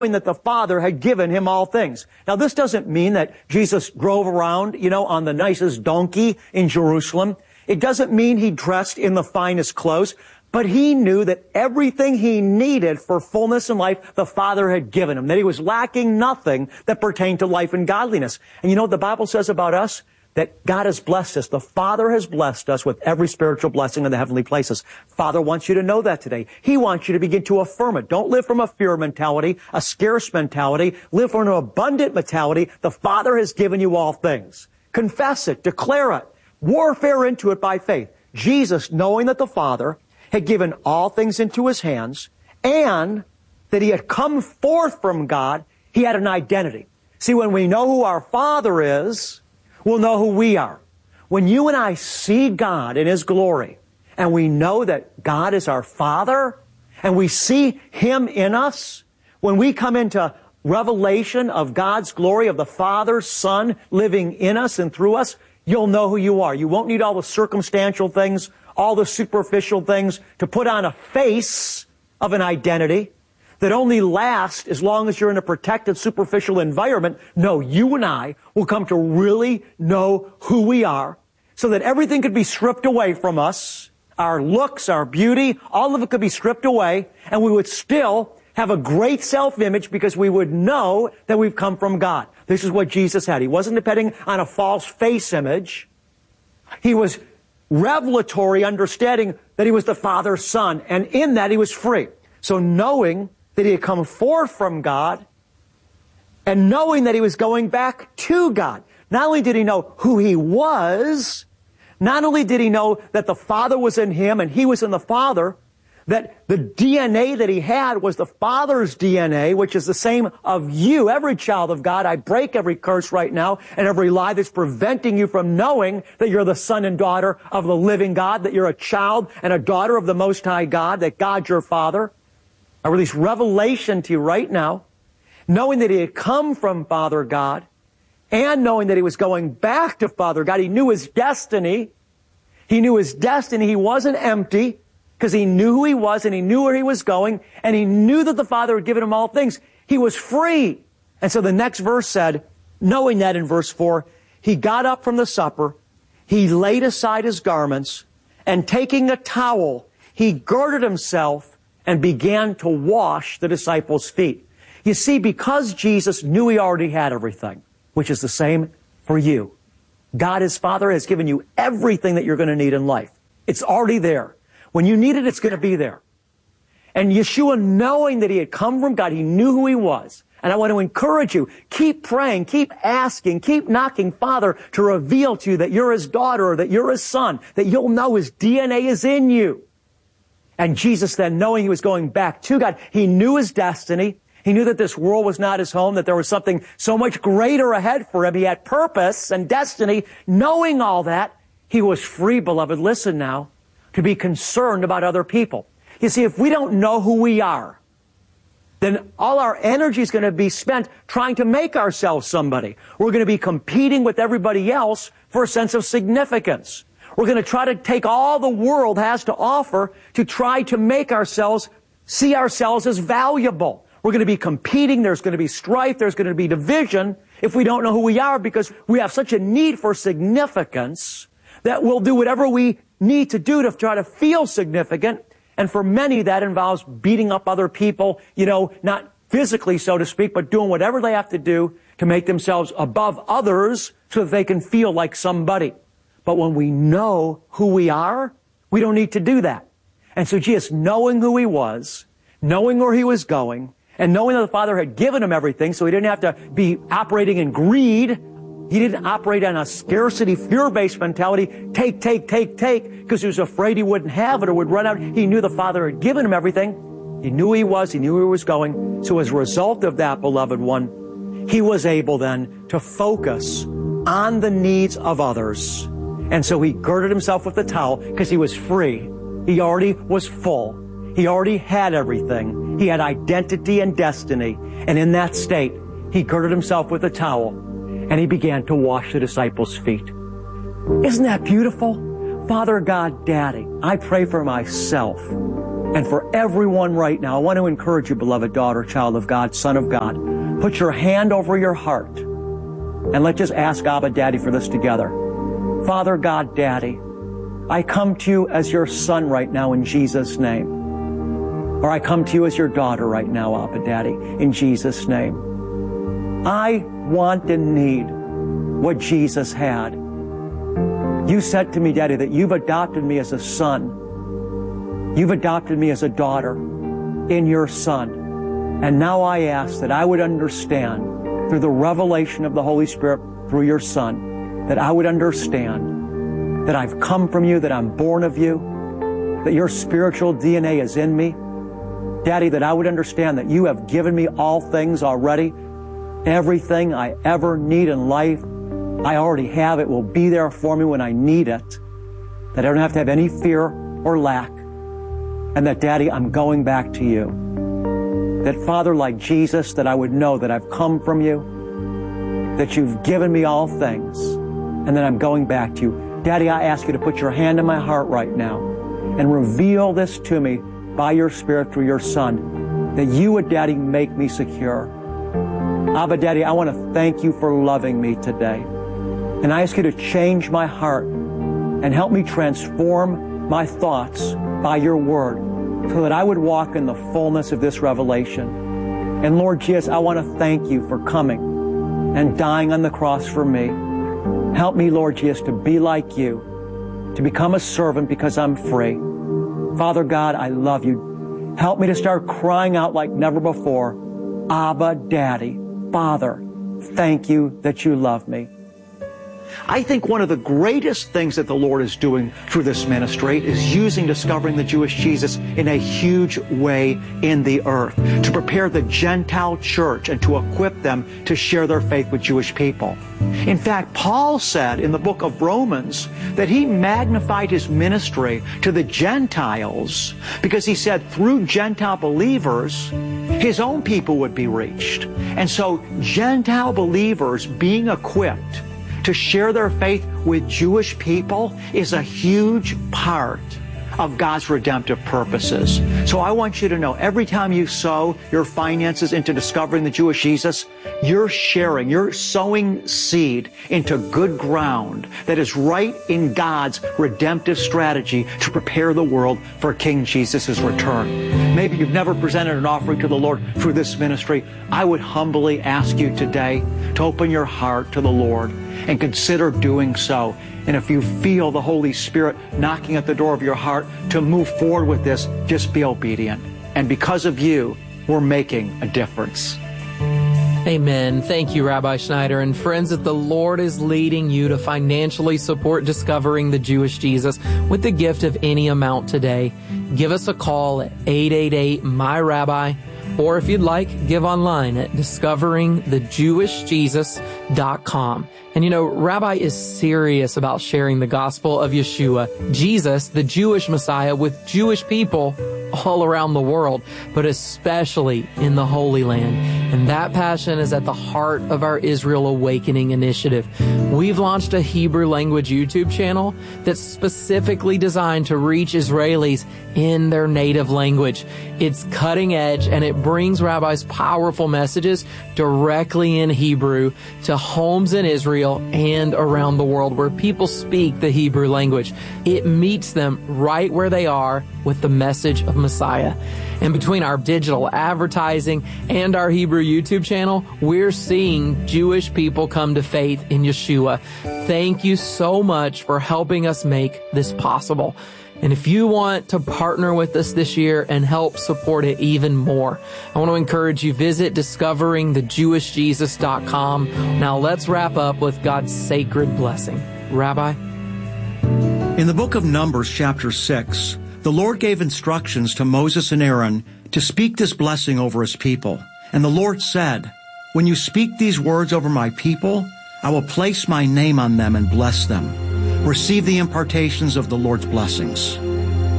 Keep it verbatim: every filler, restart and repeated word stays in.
that the Father had given him all things. Now, this doesn't mean that Jesus drove around, you know, on the nicest donkey in Jerusalem. It doesn't mean he dressed in the finest clothes, but he knew that everything he needed for fullness in life, the Father had given him, that he was lacking nothing that pertained to life and godliness. And you know what the Bible says about us? That God has blessed us. The Father has blessed us with every spiritual blessing in the heavenly places. Father wants you to know that today. He wants you to begin to affirm it. Don't live from a fear mentality, a scarce mentality. Live from an abundant mentality. The Father has given you all things. Confess it. Declare it. Warfare into it by faith. Jesus, knowing that the Father had given all things into his hands and that he had come forth from God, he had an identity. See, when we know who our Father is, we'll know who we are. When you and I see God in his glory, and we know that God is our Father, and we see him in us, when we come into revelation of God's glory, of the Father, Son living in us and through us, you'll know who you are. You won't need all the circumstantial things, all the superficial things to put on a face of an identity that only lasts as long as you're in a protected, superficial environment. No, you and I will come to really know who we are so that everything could be stripped away from us. Our looks, our beauty, all of it could be stripped away, and we would still have a great self-image because we would know that we've come from God. This is what Jesus had. He wasn't depending on a false face image. He was revelatory, understanding that he was the Father's Son, and in that he was free. So knowing that he had come forth from God, and knowing that he was going back to God. Not only did he know who he was, not only did he know that the Father was in him and he was in the Father, that the D N A that he had was the Father's D N A, which is the same of you, every child of God. I break every curse right now and every lie that's preventing you from knowing that you're the son and daughter of the living God, that you're a child and a daughter of the Most High God, that God's your Father. I release revelation to you right now, knowing that he had come from Father God and knowing that he was going back to Father God. He knew his destiny. He knew his destiny. He wasn't empty because he knew who he was and he knew where he was going and he knew that the Father had given him all things. He was free. And so the next verse said, knowing that in verse four, he got up from the supper, he laid aside his garments, and taking a towel, he girded himself and began to wash the disciples' feet. You see, because Jesus knew he already had everything, which is the same for you. God, his Father, has given you everything that you're going to need in life. It's already there. When you need it, it's going to be there. And Yeshua, knowing that he had come from God, he knew who he was. And I want to encourage you, keep praying, keep asking, keep knocking Father to reveal to you that you're his daughter or that you're his son, that you'll know his D N A is in you. And Jesus then, knowing he was going back to God, he knew his destiny. He knew that this world was not his home, that there was something so much greater ahead for him. He had purpose and destiny. Knowing all that, he was free, beloved, listen now, to be concerned about other people. You see, if we don't know who we are, then all our energy is going to be spent trying to make ourselves somebody. We're going to be competing with everybody else for a sense of significance. We're going to try to take all the world has to offer to try to make ourselves, see ourselves as valuable. We're going to be competing. There's going to be strife. There's going to be division if we don't know who we are because we have such a need for significance that we'll do whatever we need to do to try to feel significant. And for many, that involves beating up other people, you know, not physically, so to speak, but doing whatever they have to do to make themselves above others so that they can feel like somebody. But when we know who we are, we don't need to do that. And so Jesus, knowing who he was, knowing where he was going, and knowing that the Father had given him everything, so he didn't have to be operating in greed, he didn't operate on a scarcity, fear-based mentality, take, take, take, take, because he was afraid he wouldn't have it or would run out. He knew the Father had given him everything. He knew who he was. He knew where he was going. So as a result of that, beloved one, he was able then to focus on the needs of others. And so he girded himself with the towel because he was free. He already was full. He already had everything. He had identity and destiny. And in that state, he girded himself with a towel and he began to wash the disciples' feet. Isn't that beautiful? Father God, Daddy, I pray for myself and for everyone right now, I want to encourage you, beloved daughter, child of God, son of God. Put your hand over your heart and let's just ask Abba Daddy for this together. Father God, Daddy, I come to you as your son right now in Jesus' name. Or I come to you as your daughter right now, Abba Daddy, in Jesus' name. I want and need what Jesus had. You said to me, Daddy, that you've adopted me as a son. You've adopted me as a daughter in your Son. And now I ask that I would understand through the revelation of the Holy Spirit through your Son, that I would understand that I've come from you, that I'm born of you, that your spiritual D N A is in me. Daddy, that I would understand that you have given me all things already. Everything I ever need in life, I already have. It will be there for me when I need it. That I don't have to have any fear or lack. And that, Daddy, I'm going back to you. That, Father, like Jesus, that I would know that I've come from you, that you've given me all things, and that I'm going back to you. Daddy, I ask you to put your hand in my heart right now and reveal this to me by your Spirit through your Son, that you would, Daddy, make me secure. Abba, Daddy, I want to thank you for loving me today. And I ask you to change my heart and help me transform my thoughts by your word so that I would walk in the fullness of this revelation. And Lord Jesus, I want to thank you for coming and dying on the cross for me. Help me, Lord Jesus, to be like you, to become a servant because I'm free. Father God, I love you. Help me to start crying out like never before. Abba, Daddy, Father, thank you that you love me. I think one of the greatest things that the Lord is doing through this ministry is using Discovering the Jewish Jesus in a huge way in the earth to prepare the Gentile church and to equip them to share their faith with Jewish people. In fact, Paul said in the book of Romans that he magnified his ministry to the Gentiles because he said through Gentile believers, his own people would be reached. And so Gentile believers being equipped to share their faith with Jewish people is a huge part of God's redemptive purposes. So I want you to know, every time you sow your finances into Discovering the Jewish Jesus, you're sharing, you're sowing seed into good ground that is right in God's redemptive strategy to prepare the world for King Jesus' return. Maybe you've never presented an offering to the Lord through this ministry. I would humbly ask you today to open your heart to the Lord and consider doing so. And if you feel the Holy Spirit knocking at the door of your heart to move forward with this, just be obedient. And because of you, we're making a difference. Amen. Thank you, Rabbi Schneider. And friends, if the Lord is leading you to financially support Discovering the Jewish Jesus with the gift of any amount today, give us a call at eight eight eight, M Y R A B B I. Or if you'd like, give online at discovering the jewish jesus dot com. And you know, Rabbi is serious about sharing the gospel of Yeshua, Jesus, the Jewish Messiah, with Jewish people all around the world, but especially in the Holy Land. And that passion is at the heart of our Israel Awakening initiative. We've launched a Hebrew language YouTube channel that's specifically designed to reach Israelis in their native language. It's cutting edge, and it brings Rabbi's powerful messages directly in Hebrew to homes in Israel and around the world where people speak the Hebrew language. It meets them right where they are with the message of Messiah. And between our digital advertising and our Hebrew YouTube channel, we're seeing Jewish people come to faith in Yeshua. Thank you so much for helping us make this possible. And if you want to partner with us this year and help support it even more, I want to encourage you, visit discovering the jewish jesus dot com. Now let's wrap up with God's sacred blessing. Rabbi? In the book of Numbers, chapter six, the Lord gave instructions to Moses and Aaron to speak this blessing over his people. And the Lord said, "When you speak these words over my people, I will place my name on them and bless them. Receive the impartations of the Lord's blessings.